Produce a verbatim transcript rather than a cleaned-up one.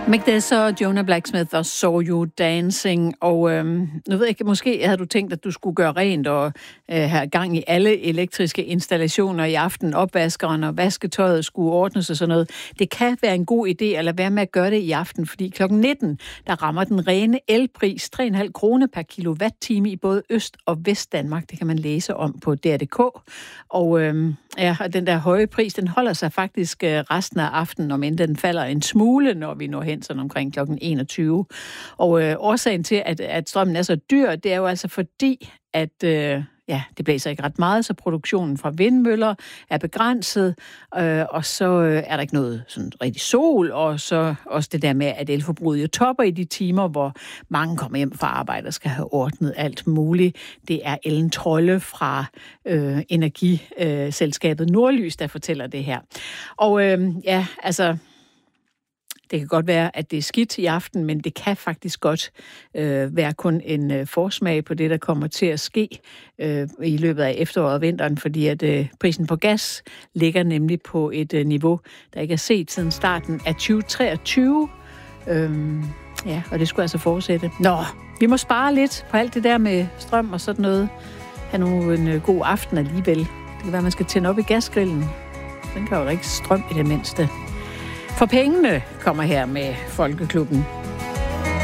Make This og Jonah Blacksmith og Saw You Dancing. Og øhm, nu ved jeg ikke, måske havde du tænkt, at du skulle gøre rent og øh, have gang i alle elektriske installationer i aften. Opvaskeren og vasketøjet skulle ordnes og sådan noget. Det kan være en god idé at lade være med at gøre det i aften, fordi klokken nitten, der rammer den rene elpris tre komma fem kroner per kilowatt-time i både Øst- og Vestdanmark. Det kan man læse om på D R punktum D K. Og øhm, ja, den der høje pris, den holder sig faktisk øh, resten af aftenen, om end den falder en smule, når vi når hen sådan omkring klokken enogtyve. Og øh, årsagen til, at, at strømmen er så dyr, det er jo altså fordi, at øh, ja, det blæser ikke ret meget, så produktionen fra vindmøller er begrænset, øh, og så øh, er der ikke noget sådan rigtig sol, og så også det der med, at elforbruget jo topper i de timer, hvor mange kommer hjem fra arbejde og skal have ordnet alt muligt. Det er Ellen Trolle fra øh, energiselskabet Nordlys, der fortæller det her. Og øh, ja, altså... Det kan godt være, at det er skidt i aften, men det kan faktisk godt øh, være kun en øh, forsmag på det, der kommer til at ske øh, i løbet af efteråret og vinteren, fordi at øh, prisen på gas ligger nemlig på et øh, niveau, der ikke er set siden starten af tyve treogtyve. Øhm, ja, og det skulle altså fortsætte. Nå, vi må spare lidt på alt det der med strøm og sådan noget. Ha' nu en øh, god aften alligevel. Det kan være, man skal tænde op i gasgrillen. Den kan jo ikke strøm i det mindste. For pengene kommer her med Folkeklubben.